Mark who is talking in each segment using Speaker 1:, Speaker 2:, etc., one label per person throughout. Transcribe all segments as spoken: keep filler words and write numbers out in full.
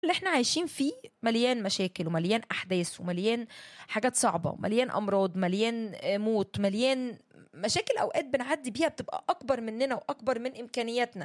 Speaker 1: اللي احنا عايشين فيه مليان مشاكل ومليان أحداث ومليان حاجات صعبة ومليان أمراض، مليان موت، مليان مشاكل أوقات بنعدي بيها بتبقى أكبر مننا وأكبر من إمكانياتنا.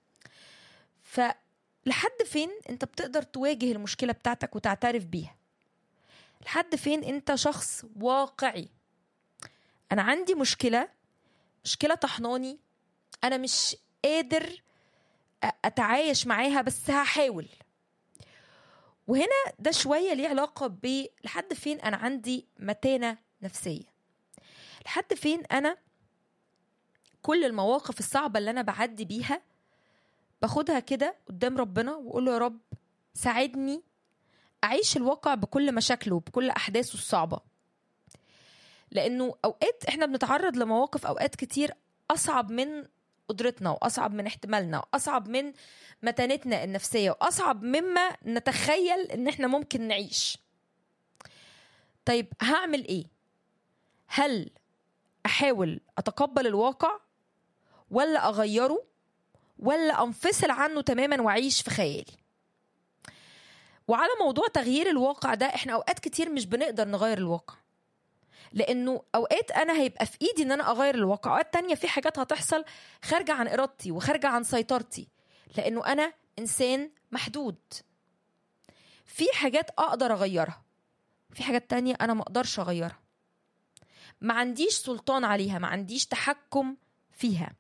Speaker 1: فلحد فين أنت بتقدر تواجه المشكلة بتاعتك وتعترف بيها؟ لحد فين أنت شخص واقعي؟ أنا عندي مشكلة مشكلة طحناني، أنا مش قادر أتعايش معاها بس هحاول. وهنا ده شوية ليه علاقة ب لحد فين أنا عندي متانة نفسية، لحد فين أنا كل المواقف الصعبة اللي أنا بعدي بيها باخدها كده قدام ربنا وأقول له يا رب ساعدني أعيش الواقع بكل مشاكله وبكل أحداثه الصعبة. لأنه أوقات إحنا بنتعرض لمواقف أوقات كتير أصعب من قدرتنا وأصعب من احتمالنا وأصعب من متانتنا النفسية وأصعب مما نتخيل إن إحنا ممكن نعيش. طيب هعمل إيه؟ هل أحاول أتقبل الواقع ولا أغيره ولا أنفصل عنه تماما وأعيش في خيالي؟ وعلى موضوع تغيير الواقع ده إحنا أوقات كتير مش بنقدر نغير الواقع، لأنه أوقات أنا هيبقى في إيدي إن أنا أغير الواقع، أوقات تانية في حاجات هتحصل خارجة عن إرادتي وخارجة عن سيطرتي، لأنه أنا إنسان محدود. في حاجات أقدر أغيرها، في حاجات تانية أنا ما أقدرش أغيرها، ما عنديش سلطان عليها، ما عنديش تحكم فيها.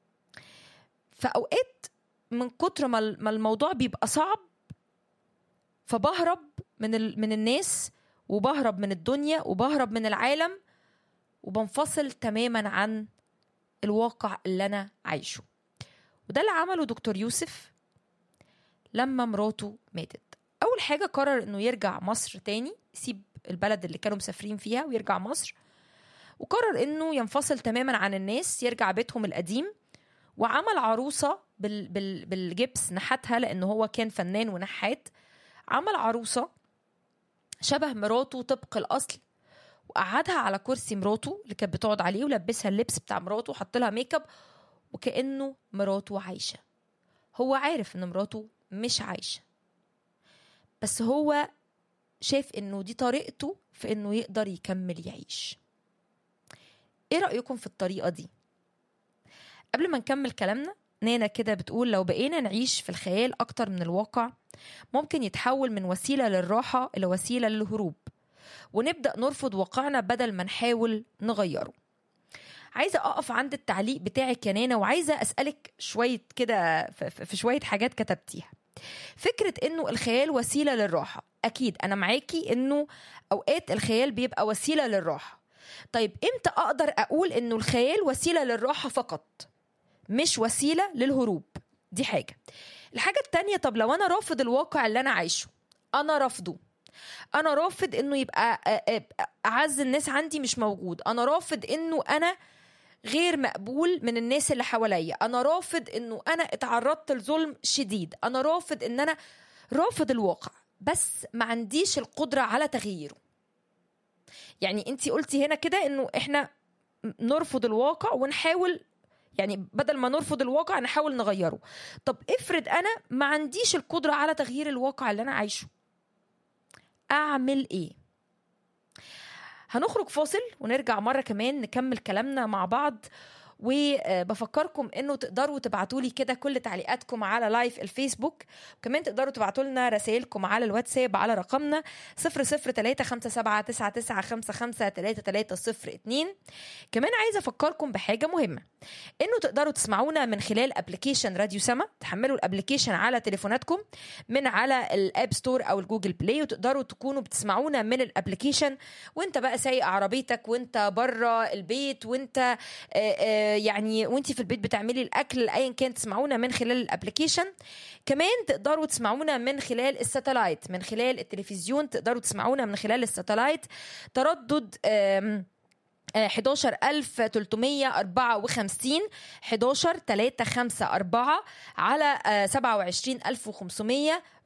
Speaker 1: فأوقات من كتر ما الموضوع بيبقى صعب فبهرب من من الناس وبهرب من الدنيا وبهرب من العالم وبنفصل تماما عن الواقع اللي أنا عايشه. وده اللي عمله دكتور يوسف لما مراته ماتت. أول حاجة قرر إنه يرجع مصر تاني، يسيب البلد اللي كانوا مسافرين فيها ويرجع مصر، وقرر إنه ينفصل تماما عن الناس، يرجع بيتهم القديم، وعمل عروسة بال بال بالجبس نحتها لأنه هو كان فنان ونحات. عمل عروسة شبه مراته طبق الأصل، وقعدها على كرسي مراته اللي كانت بتقعد عليه ولبسها اللبس بتاع مراته وحط لها ميك اب وكأنه مراته عايشة. هو عارف إن مراته مش عايشة، بس هو شايف إنه دي طريقته في إنه يقدر يكمل يعيش. إيه رأيكم في الطريقة دي؟ قبل ما نكمل كلامنا، نانا كده بتقول لو بقينا نعيش في الخيال أكتر من الواقع ممكن يتحول من وسيلة للراحة إلى وسيلة للهروب، ونبدأ نرفض واقعنا بدل ما نحاول نغيره. عايزة أقف عند التعليق بتاعك يا نانا، وعايزة أسألك شوية كده في شوية حاجات كتبتيها. فكرة إنه الخيال وسيلة للراحة، أكيد أنا معاكي إنه أوقات الخيال بيبقى وسيلة للراحة. طيب إمتى أقدر أقول إنه الخيال وسيلة للراحة فقط مش وسيلة للهروب؟ دي حاجة. الحاجة التانية، طب لو أنا رافض الواقع اللي أنا عايشه، أنا رافضه، أنا رافض إنه يبقى أعز الناس عندي مش موجود، أنا رافض إنه أنا غير مقبول من الناس اللي حواليا، أنا رافض إنه أنا اتعرضت لظلم شديد، أنا رافض إن أنا رافض الواقع بس ما عنديش القدرة على تغييره. يعني أنتي قلتي هنا كده إنه إحنا نرفض الواقع ونحاول، يعني بدل ما نرفض الواقع نحاول نغيره. طب افرض أنا ما عنديش القدرة على تغيير الواقع اللي أنا عايشه، أعمل إيه؟ هنخرج فاصل ونرجع مرة كمان نكمل كلامنا مع بعض. وبفكركم انه تقدروا تبعتوا لي كده كل تعليقاتكم على لايف الفيسبوك، وكمان تقدروا تبعتوا لنا رسائلكم على الواتساب على رقمنا صفر صفر تلاتة خمسة سبعة تسعة تسعة خمسة خمسة تلاتة تلاتة صفر اتنين. كمان عايزة افكركم بحاجة مهمة، انه تقدروا تسمعونا من خلال ابلكيشن راديو سما. تحملوا الابلكيشن على تليفوناتكم من على الاب ستور او الجوجل بلاي، وتقدروا تكونوا بتسمعونا من الابلكيشن وانت بقى سايق عربيتك، وانت بره البيت، وانت آآ آآ يعني وانتي في البيت بتعملي الاكل، ايا كان تسمعونا من خلال الابلكيشن. كمان تقدروا تسمعونا من خلال الساتلايت، من خلال التلفزيون تقدروا تسمعونا من خلال الساتلايت. تردد حداشر ألف تلتمية أربعة وخمسين حداشر تلاتة خمسة أربعة على سبعة وعشرين ألف وخمسمية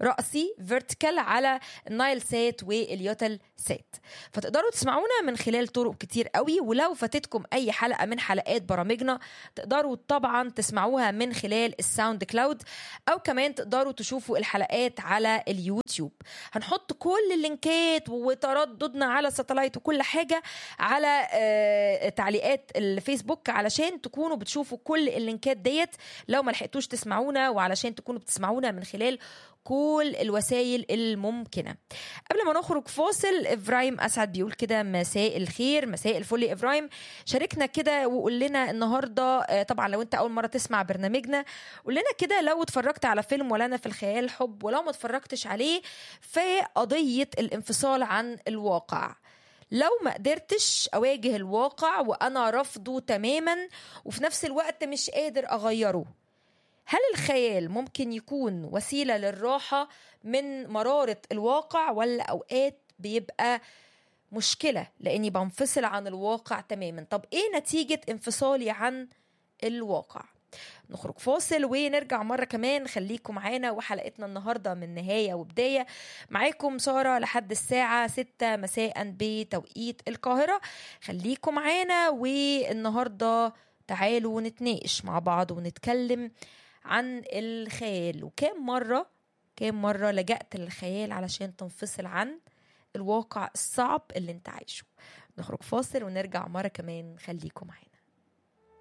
Speaker 1: رأسي فيرتيكال على النايل سات واليوتل سات. فتقدروا تسمعونا من خلال طرق كتير قوي، ولو فاتتكم أي حلقة من حلقات برامجنا تقدروا طبعا تسمعوها من خلال الساوند كلاود، أو كمان تقدروا تشوفوا الحلقات على اليوتيوب. هنحط كل اللينكات وترددنا على ساتلايت وكل حاجة على آه تعليقات الفيسبوك، علشان تكونوا بتشوفوا كل اللينكات ديت لو ما لحقتوش تسمعونا، وعلشان تكونوا بتسمعونا من خلال كل الوسائل الممكنة. قبل ما نخرج فاصل، إبراهيم أسعد بيقول كده: مساء الخير، مساء الفل يا إبراهيم، شاركنا كده وقول لنا النهاردة، طبعا لو انت أول مرة تسمع برنامجنا قول لنا كده لو اتفرجت على فيلم ولنا في الخيال حب، ولو ما اتفرجتش عليه في قضية الانفصال عن الواقع. لو ما قدرتش أواجه الواقع وأنا رفضه تماما وفي نفس الوقت مش قادر أغيره، هل الخيال ممكن يكون وسيلة للراحة من مرارة الواقع، ولا أوقات بيبقى مشكلة لأني بنفصل عن الواقع تماما؟ طب إيه نتيجة انفصالي عن الواقع؟ نخرج فاصل ونرجع مرة كمان. خليكم معانا، وحلقتنا النهاردة من نهاية وبداية. معاكم سارة لحد الساعة ستة مساء بتوقيت القاهرة. خليكم معانا، والنهاردة تعالوا نتناقش مع بعض ونتكلم عن الخيال، وكم مرة كم مرة لجأت للخيال علشان تنفصل عن الواقع الصعب اللي انت عايشه. نخرج فاصل ونرجع مرة كمان، خليكم معانا.